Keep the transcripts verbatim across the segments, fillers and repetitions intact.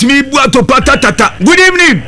Me buato patata. Good evening.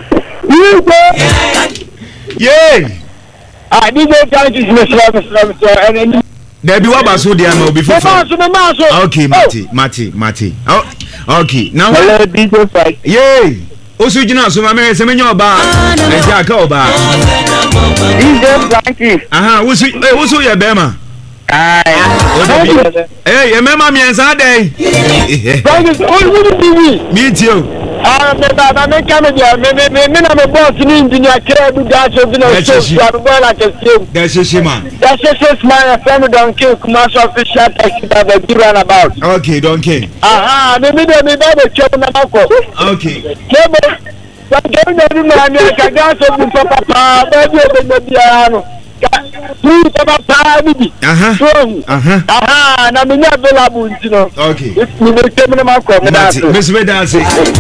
Yay. I need to thank you, Mister and there be what so there no before. Okay, Mati, Mati, Mati. Oh, okay. Now yay. Osu jina so ma me se menyo ba. E ja ka oba. D J Frankie. Aha, wosu eh wosu ye be ma. Ai. Eh, ye mema mi ensa dey. Frankie, o wo T V. Meet you. Ah, me baba me camera me me me na me boss ni engineer care do that so bi na so so am go like a same. That's a man. That's just my family don't kill commercial official taxi that they do run about. Okay, don't care. Aha, me me me ba be check na mako. Okay. Kebo. Ba ke na ni na ni ka ga so bi papa pa ba bi o be bia no. Tu papa pa bi. Aha. Aha. Aha, na me nya available ntino. Okay. Me me check na mako me da so. Miss me dance.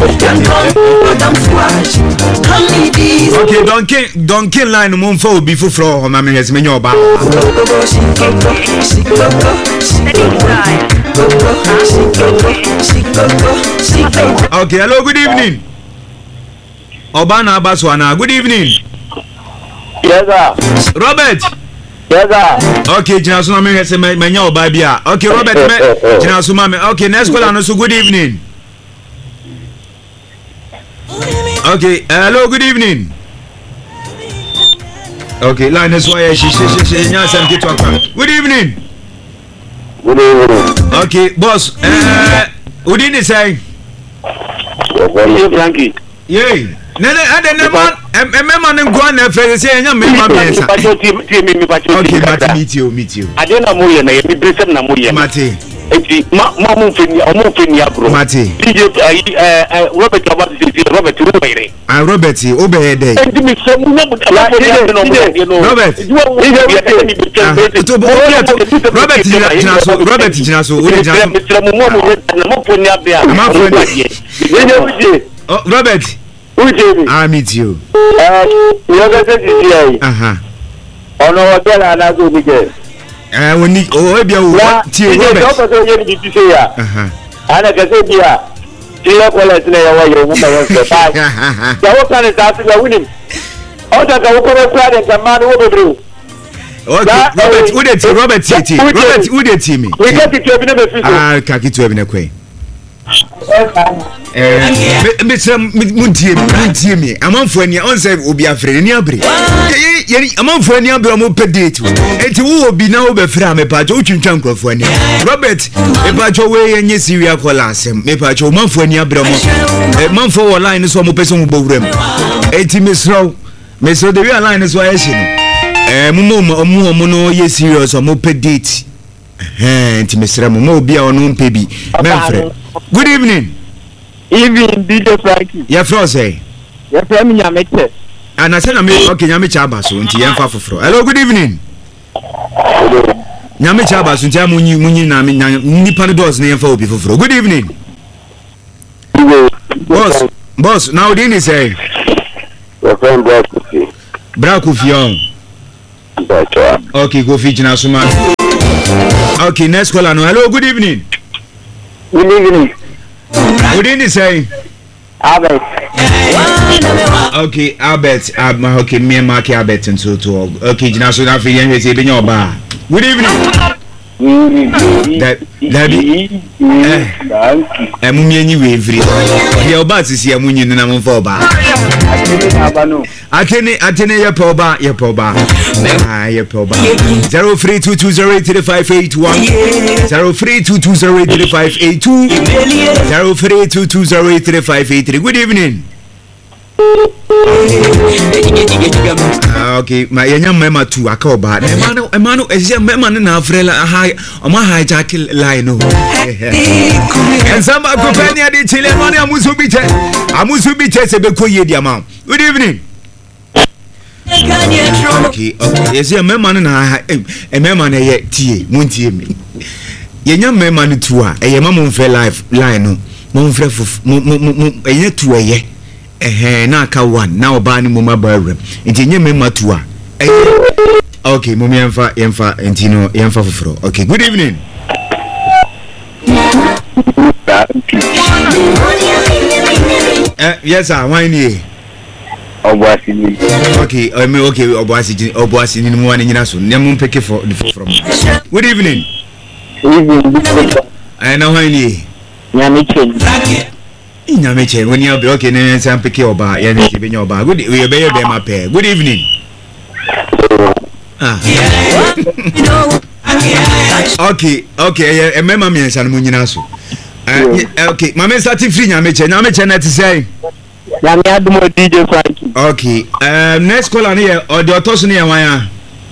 Okay, don't kill don't kill line mo mfa obi foforo ho ma me yes me nya oba. Okay, hello, good evening. Oba na abaso ana, good evening. Yes sir. Robert. Yes sir. Okay, jina so na me yes me nya oba bia. Okay, Robert me jina so ma me. Okay, next call no so good evening. Okay, hello, good evening. Okay, line is why she she she she nya sam kitu akwa. Good evening. Good evening. Okay, boss. Eh, what did you say? Yes, Frankie. Yay. Nene, ade ne man, e me man ngwa na fe say nya me ma be sa. Okay, Mati, meet you, meet you. Ade na mo ye na ye bi bresem na mo ye. Mati. Enti ma ma mo feni, o mo feni agro. Mati. D J eh Robert Robert Robert Robert. Ah, Robert, o be there. Enti mi se mu na mo Robert. Robert jina so, Robert jina so, o jina so. Mister mo mo na mo feni abia. Ma feni. Oh, Robert. I meet you. Eh, you go to D J. Aha. Ono hotel ana go ni ke. Eh, woni o ebia o ti Robert. Yo ko so ye ni ti se ya. Aha. Ana ka se bia. Ti ya ko la tine ya wa yo mu ba yo se ba. Ya wo kan ta ti ya wini. O ta ka wo ko ko ade ka ma wo be bru. Okay, Robert, who dey Robert Titi? Robert, who dey team me? We get it to be na be fi. Ah, ka ki to e bi na kwen. Eh, me say muntie muntie me. Amanfo ani on say obi afre ni abre. Ye amanfo ani abre mo pedate. Enti wo obi na wo be fre am pa jo twintwa nkrofo ani. Robert, e pa jo we ye nye serial call asem. Me pa jo amanfo ani abre mo. Eh, manfo wo line so mo pese mo bowuram. Enti me srow. Me so the real line so ayeshi no. Eh, mo mo mo mo no ye serious mo pedate. Eh, enti me sra mo mo obi a ono mpe bi. Memfre. Good evening. Evening, D J Frankie. Your friend say. Your friend me nyamete. And I said I me okay nyame chaba so nti yemfa foforo. Hello, good evening. Nyame chaba so nti amunyi munyi na nipa doors na yemfa obi foforo. Good evening. Boss, boss, now did he say? Your friend Bra Kofi. Bra Kofi on. Okay, Kofi jina suma. Okay, next caller no. Hello, good evening. Good evening. What did he say? Albert. Okay, Albert. Um, okay, me and Mark Albert and so to. Okay, jina so na fi yen we say be your bar. Good evening. That that be eh eh mummy any we free. Your bar is here munyi na mo for bar. Atene atene ye po bar ye po bar. Ah ye po bar. zero three two two zero eight three five eight one zero three two two zero eight three five eight two zero three two two zero eight three five eight three. Good evening. Ah, okay, my young mama too. I call bad. Emmanuel, Emmanuel, is your mama na frela high on my hijack line. And some company at the Chile money. I'm Musubite. I'm Musubite. A beko ye diamond. Good evening. Okay, okay. Is your mama na a mama na ye tea, muntie me. Young mama too. A mamma for life line. Mum for a year to a year. Eh na ka one na oba ni mama barem enti nye mema to a eh okay mummy emfa emfa enti no emfa foforo. Okay, good evening. Eh, yes sir, why ni? Obuasi ni. Okay, I mean okay, Obuasi Obuasi ni mu nyina so. Nyam mpeke for from. Good evening. Evening. Eh na why ni? Nyame chen. Nyame chen when you be okay na say mpeke oba, ya na be nya oba. Good we be be ma pair. Good evening. Ah. Okay, okay, eh mema me nsa no mu nyina so. Eh okay, mama start free nyame chen. Nyame chen na te say. Nyame adumo D J Frankie. Okay. Um next caller ni e o de otoso ni e wan a.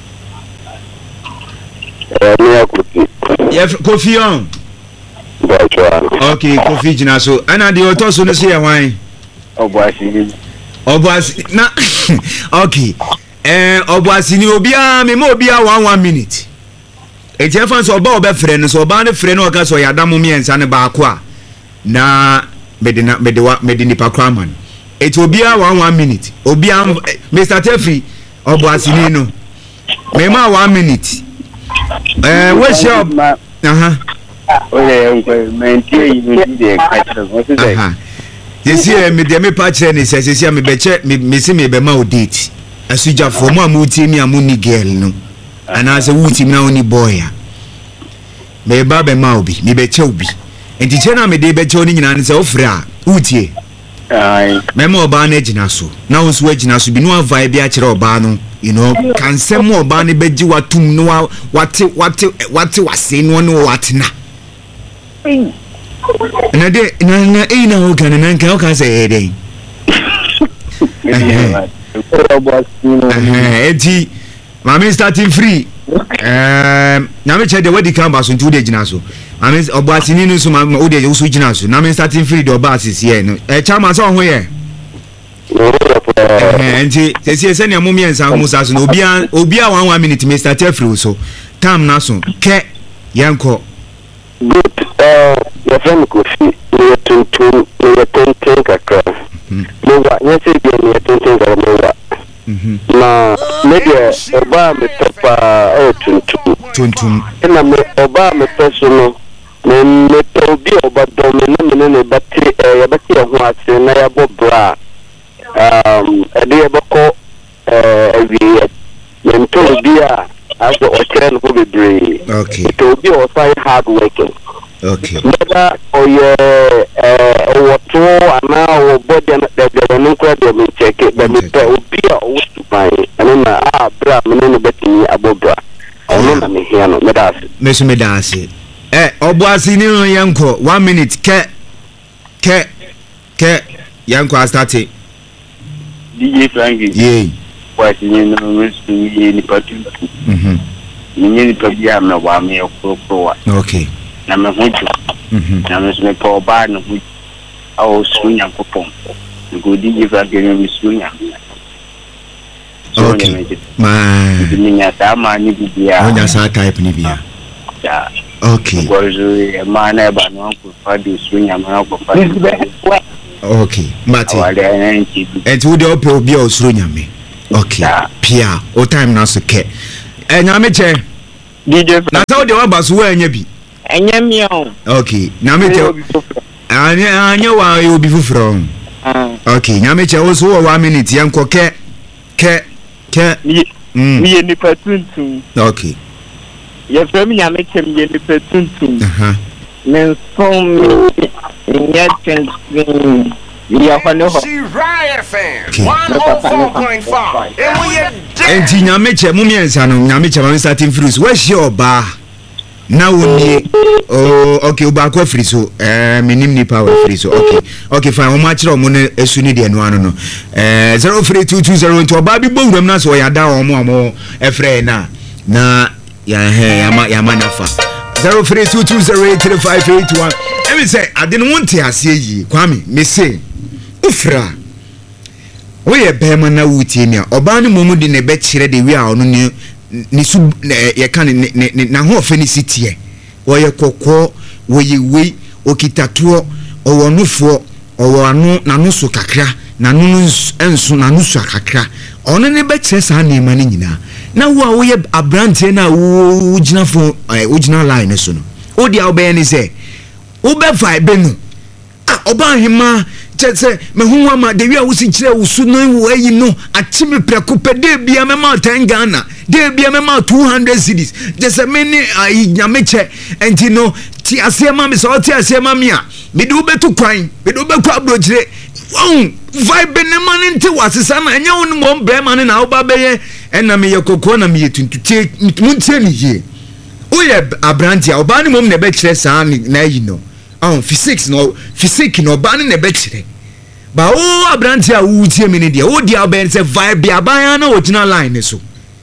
Eh me Kofi. Yeah, Kofi on. Okay, Kofi jina so. Ana de otoso no se e wan. Obuasi ni. Obuasi na okay. Eh Obuasi ni obia me ma obia one one minute. E je fan so oba oba frɛ no so oba ne frɛ no oka so ya damo me ensa ne ba ko a na medina medewa medini pa kraman. It will be a one one minute. Obia Mister Tefri Obuasi ni no. Me ma one minute. Eh what's your aha. Oye maintain you dey catch what is that? Aha. This year me dey me pa kire ni say say me be che me see me be ma o date. Asuja for mo amuti mi amuni girl no. Ana say wuti mi na oni boy a. Me ba be ma obi, me be che obi. Enti che na me dey be che oni nyina ni say ofra wuti. Ai. Memo oba na gina so. Na wo so agina so bi no vibe bi a kire oba no, you know, kan sem oba ne beji watum no wate wate wate wase no no watena. Na de na na e na o kan na nka o kan say e dey. Eh, eti mama starting free. Um, na me che de wedi kan ba so ntu de gina so. Mama Obuasi ni no so ma o de so gina so. Na me starting free de Obuasi sie no. Eh chama so ho ye. Eh enti se se se ne amumi ensa mu sa so no obia obia one one minute me start free so. Tam na so ke yanko. Good. Uh, your friend Kofi, you to to you to kakra. No wa, you say you to to kakra. Mhm. Na maybe oba me topa o tuntum. Tuntum. Na me oba me personal. Me me to bi oba do me na me ne battery eh ya battery ho ase na ya bobra. Um, e dey bako eh wi me to bi a aso o kire no bebre. Okay. To bi o say hard working. Okay. Never or your uh what ana o body na de no kwa de me check it but me obi a o to buy and na ah bra me no betini abobra ono na me hia no me da ase Me so me da ase. Eh Obuasi ni no yanko one minute ke ke ke yanko a start. D J Frankie Yeah. was ni no me ni ni patu Mhm. ni ni pabia me wa me ko ko Okay. na me hoju Mhm. na me me po ba no hu awo sunya kopon go D J Frankie me sunya. Okay. Ma. Ninya sama ni bibia. Onya sa type ni bia. Ya. Okay. Gozo mana ba no ko fadi sunya ma ko fadi. Okay. Mati. Wale anti. Enti wo de ope obi o suro nyame. Okay. Yeah. Pia, o time na so ke. Eh nyame che. D J Na sa wo de wa baso wa anya bi. Enya miao. Okay. Nyame che. Anya anya wa yo bi fufuro. Ah. Okay, nyame che wo so wo one minute yanko ke ke ke. Mm. Mi ni patuntum. Okay. Ye fam nyame chem ye ni patuntum. Aha. Men som nya tensin. Ya kwano ho. She Riot fan. Okay. one oh four point five. And we are Enti nyame che mu miensa no nyame che ma starting fruits. Where she oba? Na woni oh okay oba ko free so eh minim ni power free so okay okay fine o ma kire o mo na esu ni de no ano no eh zero three two two zero nto oba bi bowuram na so ya da o mo amo efre na na ya he ya ma ya ma na fa zero three two two zero eight three five eight one. Emi say ade no wonte ase yi kwame me say ufra wo ye be ma na wuti mi a oba ni momu de ne be kire de wi a ono ni ni su ye kan ni na ho ofe ni sitie wo ye kokko wo ye we okitatuo owo nufo owo anu na no so kakra na no enso na no so kakra ono ne be kire sa na ma ni nyina na wo a wo ye abrante na wo gina fo wo gina line so no o dia obey ni say wo be vibe no ah oba hima Chese me hu ama de wi a wosi kire wusu no wo ayi no achi me preko pe de bia me ma ten Ghana de bia me ma two hundred cedis Chese me ni ayi nyame che enti no ti asema me so ti asema me a me do betu kwan me do be kwa brojire won vibe ne man nti wasesa na nya won mo bre man na wo ba be ena me ye kokko na me ye tuntutie muntie ni ye oye abrantia oba ni mom na be kire saa na yi no ah physics no physics no ba ni na be kire ba o abrantia wo tie me ni de o dia be say vibe aban na original line so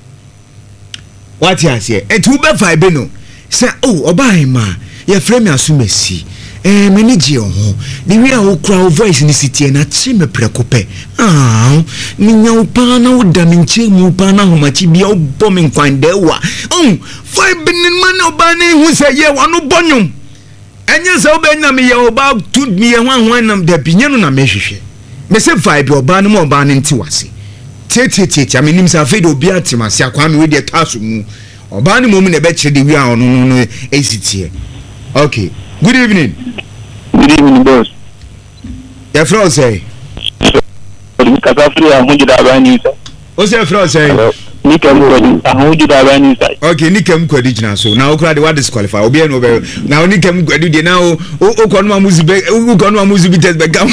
what you say et wo be vibe no say oh oba ma ye frame asumasi eh manage ho the way how crowd voice ni city na chi me prekope ah ni nya pa na wo da minche mu pa na ho machi bia wo bom nkwan de wa oh vibe ni man oba ni hu say ye wa no bonyum enye say oba na me ye oba to me ye hwan hwan na da binye no na me hwehwe me say vibe oba ni mo oba ni nti wase tete tete am nim say afedo obi atimase akwa me we de taso mu oba ni mo mu na be kire de wi a ono no no esitie okay. Good evening. Good evening, boss. Your friend say. Kasafri ahunju da ba ni sir. O say friend say. Nikem kwadi ahunju da ba ni sir. Okay, Nikem kwadi jina so. Now okra de what disqualify. Obi en obe. Now Nikem kwadi de now o o kono ma muzi be o kono ma muzi be test be gam.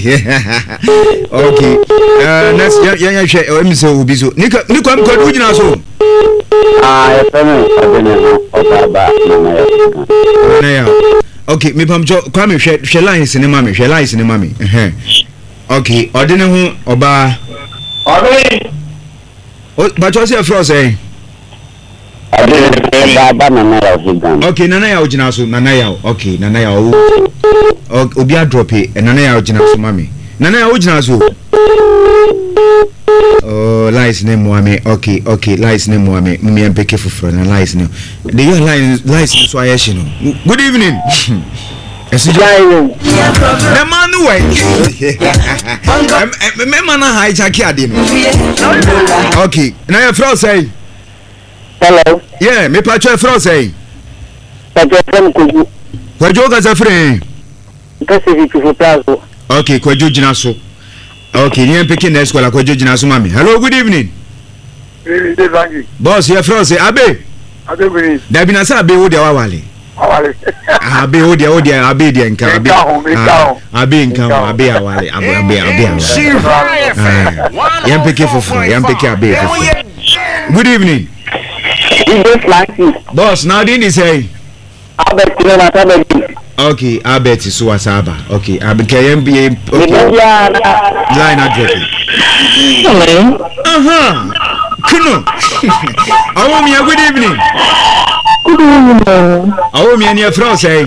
Okay. Uh next ya ya hwe o mi say obi so. Nikem Nikem kwadi jina so. Ah, ya feme adene o baba na ya. Na ya. Okay, me pamcho kwa me hwe hwe line sine ma me hwe line sine ma me. Eh. Okay, odene ho oba. Obe. O ba cho say fro say. Adene baba na ya higan. Okay, nana ya ojina so, nana ya. Okay, nana ya o. Obi a drop e, nana ya ojina so ma me. Nana ya ojina so. Oh, lies name Moame. Okay, okay, lies name Moame. Me and Peke for friend and lies no. The young lies lies so I know. Good evening. Yes, the man way. Me man a hijack adin. Okay, now your friend say. Hello. Yeah, me patch your friend say. Patch ku. Kwajo ga za friend. Kasi vitu plazo. Okay, kwajo jina so. Okay, you picking the school. I call you Mami. Hello, good evening. Good evening. Boss, your friend say, Abe. Abe. There been a say Abe Odia Wawale. Wawale. Abe Odia Odia Abe Dia Nka. Abe. Abe Nka. Abe Wawale. Abe Abe Abe Wawale. You picking for free. You picking Abe for free. Good evening. Boss, now did he say? Abe kile na tabe. Okay, Albert is Suasaba. Okay, Abe K M B A. Okay. Line address. Hello. Uh-huh. Kuno. I want me a good evening. Good evening. I want me a near France, eh?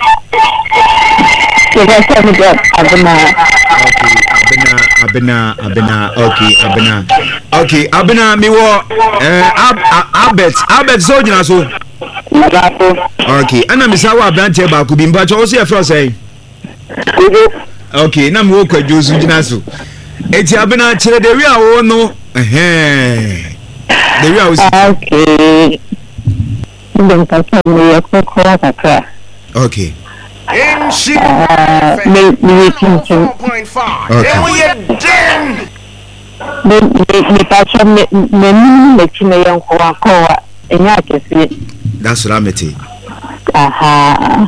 Abena. Okay, Abena, Abena, Abena. Okay, Abena. Okay, Abena, me wa. Uh, Albert, Albert, so you know so. Okay, and I'm sawa branch ba ku bi mbacho o se fro say. Okay, na me wo kwadwo su gina so. Eti abena kire de wi a wo no. Eh. De wi a wo. Okay. Ndem ka ka me ko ko ka. Okay. In she me me four point five. And we are done. Me me pa cha me me me chine yan ko ko enya kesi. That's what I'm saying. Aha.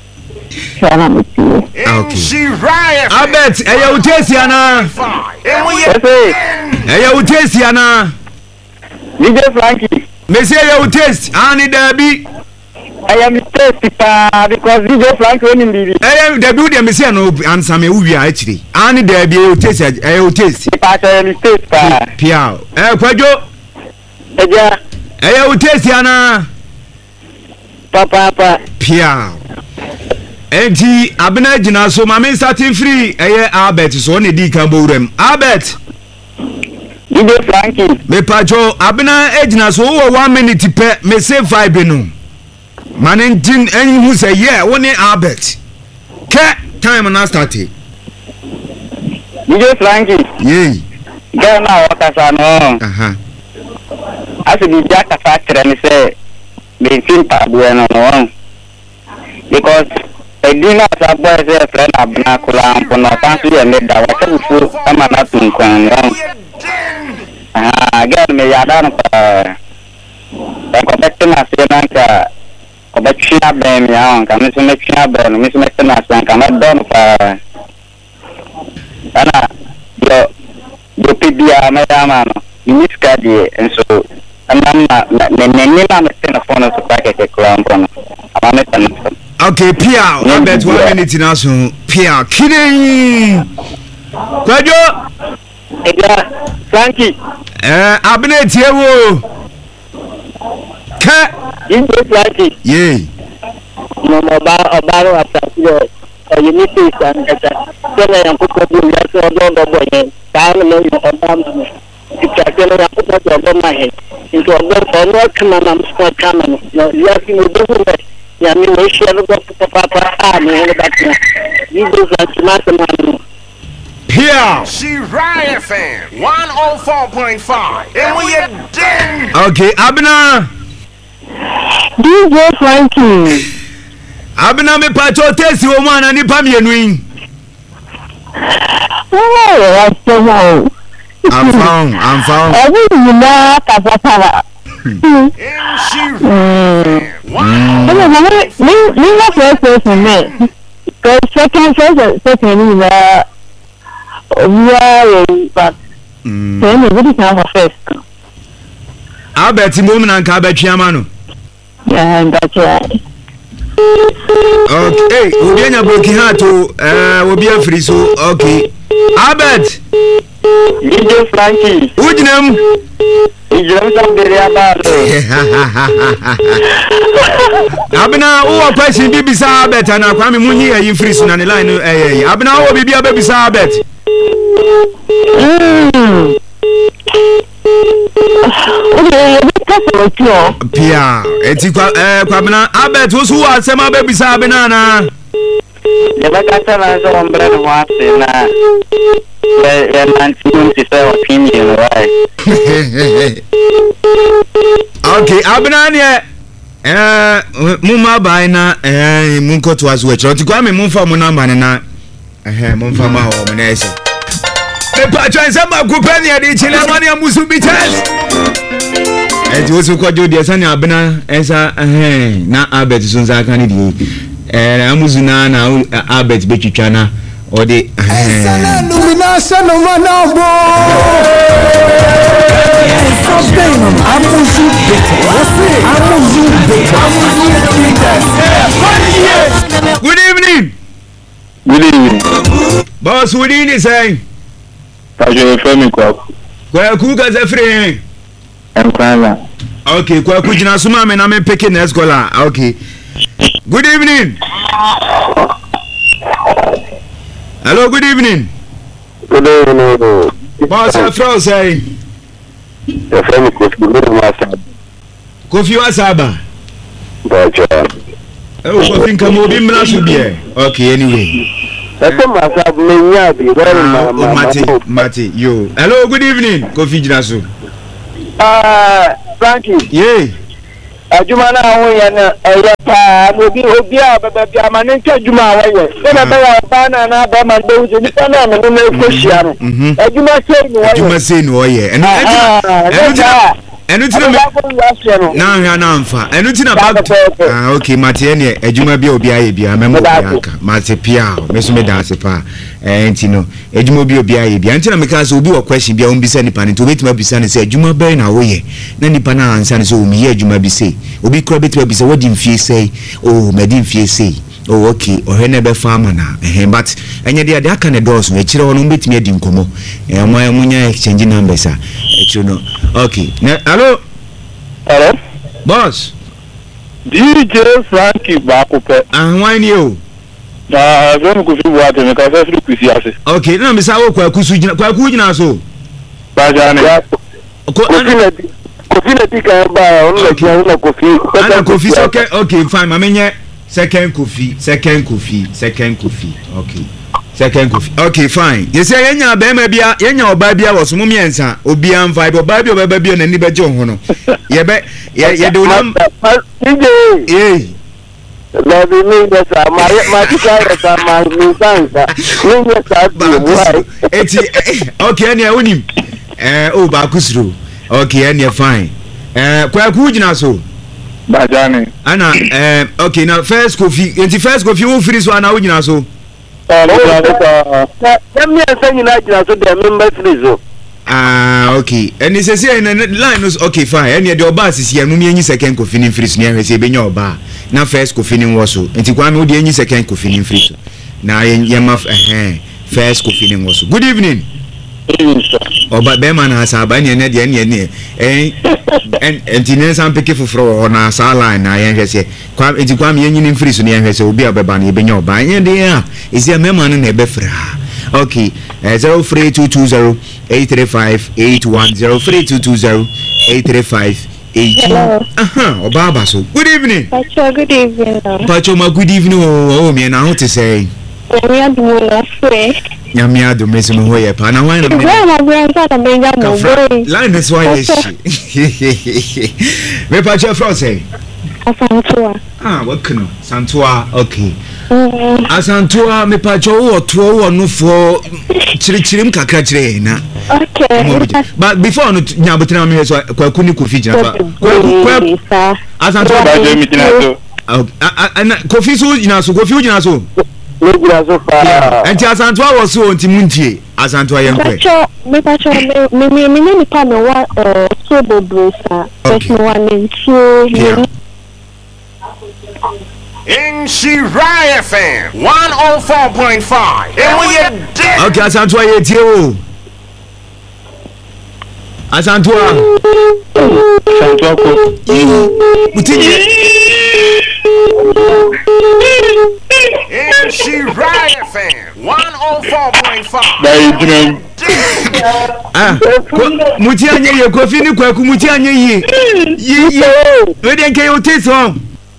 Okay. She riot. I bet eh you taste yana. And we are done. Eh you taste yana. D J Frankie. Me say you taste ani Debbie. I am tasty pa because D J Frankie when in Eh Debbie dey me say no answer me we are actually. Ani Debbie you taste eh you taste. pa I am taste pa. Pia. Eh Kwadwo. Eja. Eh you taste yana. Papa papa. Pia. Enti abena gina so mama starting free eh Albert so ne di kan bowrem. Albert. D J Frankie. Me pacho abena ejina so wo one minute pe me say vibe no. Manentin en hu say yeah woni Albert. Ke time na start. D J Frankie. Yey. Ga na wakasa no. Aha. Asi di jaka fa kire ni say be fin pa bueno no. Because Edina sa boy se friend abna kula ampono tansu ye me da wa chafu ama na tunkwan ah gan me ya dan pa ko bekte na se na ka ko bekte na be mi an ka me se me na be no me se me na san ka ma don pa ana yo yo pedia me ama no ni skadi enso ana na ne ne ne na me se na phone so pa ke ke kula ampono ama me tan. Okay, Pia, I bet one minute in us. Pia, kidding. Kwajo. Ega, Frankie. Eh, abne tiewo. Ka. Injo Frankie. Yey. No mo ba obaro asasio. O unity san kata. Tena yang ko ko ya so do do boye. Ta no yo obam. Ika tena yang ko ko do ma he. Into obam ono kana nam ko kana. Ya ki mo do ya mi we share go papa ah me le bakna ni do za chimata manu Pia. She Riot F M one oh four point five and we are den. Okay, Abna. D J Frankie. Abna me pacho tesi wo mana ni pa mienu yin. Oh, I so I'm found, I'm found. Every na kasapara. And she Riot F M one Me me na first person me. Because second first second na we are but Mm. then we did have first. Abeti mum na nka betwe ama no. Yeah, that's right. Okay, obi anya broken heart o eh obi afri so okay. Albert. D J Frankie. Ujinem. Ijram sabere abaro. Abna wo question bi bisa Albert na kwa me munyi ayi free so na ne line eh eh. Abna wo bi bia ba bisa Albert. Mm. Okay, because of you. Pia, eti kwa eh kwa bina Albert wo so wa asema ba bisa abina na. Le ba ka tana so ombre no wase na. Le le mantin ti se opinion right. Okay, abina ne eh mu ma bai na eh mu nkoto aso e chiro ti kwa me mu fa mu number ne na eh mu fa ma ho mu na ese. Me pa chansa ma ku pe ne di chile mani amusu bi chance. Eti wo so kwajo de esa ne abina esa eh na Albert so nza aka ne di eh amusu na na Albert be twitwa na o de esa na luminasa no manabo something amusu bete amusu bete amusu bete. Good evening. Good evening. Boss, what do you say? Kajo Femi kwa. Kwa ku ka za free. Enkwana. Okay, kwa ku jina suma me na me peke na scholar. Okay. Good evening. Hello, good evening. Good evening. Boss, your friend say. The Femi Kofi no wasa. Kofi wasaba. Bacha. Oh, Kofi nkamo bi mra so bie. Okay, anyway. Ese masa menya bi very Ah, ma. oh, Mati, Mati, yo. Hello, good evening. Kofi jina so. Ah, Frankie. Yeah. Ajuma na ho ya na eya pa obi obi a baba bi amane nka ajuma awaye se na ba ya ba na na ba man do je ni pa na me no ekohia no ajuma sei ni waye Ajuma sei ni waye. Enu enu enu enu tina me na hwa na mfa enu tina back ah okay Mati ene ajuma bia obi aye bia memo bia aka Mati pia me so me dance pa eh ntino ajuma bia obi aye bia ntina me ka so obi wo question bia ombisa nipa ne to betima bisa ne se ajuma bɛn na wo ye na nipa na ansa ne so o mi ye ajuma bi sei obi kura betima bisa what din fie sei oh me din fie sei oh okay o he na be farmer na eh but enye dia dia ka ne doors no ekire wono betimi adi nkomo eh mo munya exchange numbers a ekire no okay na hello hello boss D J Frankie Bakupe ah why ni o na zo ko fi wa te me ka fa fi kusi ase okay na me sa wo kwa kusu jina kwa ku jina so ba jane ko ana kofi na tika ba on le kia na kofi ana kofi okay okay fine ma menye second kofi second kofi second kofi okay second kofi okay fine you say yenya be ma bia yenya oba bia wo so mu miensa obi am vibe oba bia oba bia na ni beje ho no ye be ye ye de unam D J eh Baby, me yes, my my child is my new son. Me yes, I Eti okay, anya wonim. Eh o ba kusuru. Okay, anya fine. Eh kwa ku gina so. Bajani. Ana eh okay, now first coffee. Enti first coffee wo free so ana wo gina so. Eh, let me say you like so the member free so. Ah, okay. And it's say in line is okay fine. And the oba sisi anu mi enyi second coffee ni free so na hwese be nya oba. Na first coffee ni wo so. Enti kwa me wo de enyi second coffee ni free so. Na ye ma eh first coffee ni wo so. Good evening. Oba be man asa ba ne ne de ne ne eh en enti sam peke foforo na sa line na ye hwese kwa enti kwa me enyi ni free so na hwese obi obeba na ye be nya oba. Anye de a isi a me man na e be fra. Okay, uh, zero three two two zero eight three five eight one zero three two two zero eight three five eight one. Aha, Obaba so. Good evening. Pacho, good evening. Pacho, ma good evening. Oh, me na what to say. Nyamia do na free. Nyamia do me so me hoye pa na wan na me. Where my grandson na benga mo boy. Line is why is she. Me Pacho from say. Asantua. Ah, what kno? Santua. Okay. Mm. Asantua me Pacho wo to wo no fo chiri chirim kakra chire na. Okay. But before no nyabotina me so kwa kuni kofi jina pa. Kwa Asantua ba je mi jina so. Ana kofi so jina so kofi jina so. Me jina so pa. Enti Asantua wo so nti muntie. Asantua ye nkwe. Pacho, me Pacho me me me ni pa me wa eh so bobresa. But no one into In Shirai F M one oh four point five. And we are dead. Okay, Asantua ye tie o. Asantua. Santua ko. Mutinye. In Shirai F M one oh four point five. Dai jina. Ah, muti anye ye kofi ni kwaku muti anye ye. Ye ye. We den ke o taste on.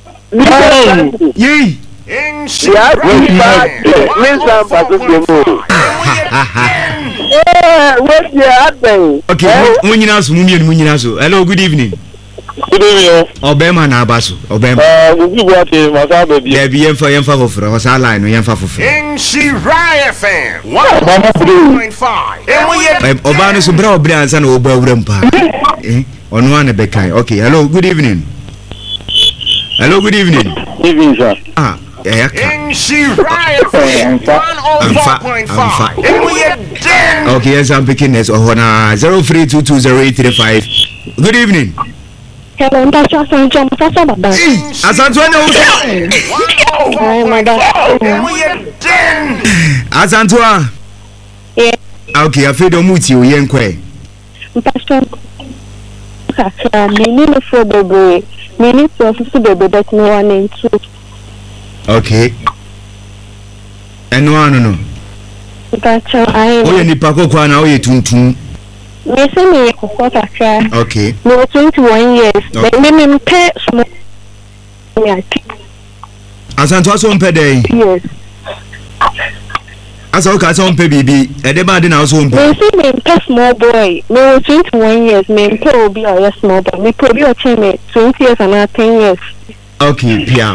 Ye. In Shirai F M one oh four point five. Eh, what you happen? Okay, munyina so mumie munyina so. Hello, good evening. Good evening. Obema na abaso. Obema. Eh, we go to Masaba bi. Yeah, bi yemfa yemfa foforo. O sa line no yemfa foforo. In Shirai F M one oh four point five. And we are Oba no so bra obra ansa na oba awuram pa. Eh, ono ane be kan. Okay, hello, good evening. Hello, good evening. Evening, sir. Ah, yeah, yeah. in Shirai F M one oh four point five. And we are dead. Okay, yes, I'm picking this. Oh, na zero three two two zero eight three five. Good evening. Hello, Pacho Asantua Pacho baba. Asantua no. Hi, madam. And we are dead. Asantua. Yeah. Okay, I feel the muti o yenkwe. Pacho. Kaka, me ni no fo bobo. Me ni so so bobo that no one into. Okay. Eno anu no. Pacho, I. Oye ni pako kwa na oye tuntun. Me say me kokko kaka. Okay. Me twenty-one years. Okay. Me me pay small. Me Asantua so mpe dey. Yes. Asa o ka so mpe bibi. E de ba de na so mpe. Me say me pay small boy. Me twenty-one years. Me pay obi or small boy. Me pay obi or me twenty years and ten years. Okay, Pia.